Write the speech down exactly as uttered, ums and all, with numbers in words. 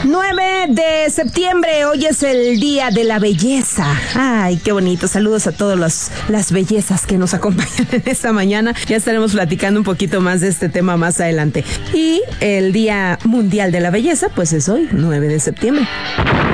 nueve de septiembre, hoy es el Día de la Belleza. Ay, qué bonito. Saludos a todas las, las bellezas que nos acompañan en esta mañana. Ya estaremos platicando un poquito más de este tema más adelante. Y el Día Mundial de la Belleza, pues es hoy, nueve de septiembre.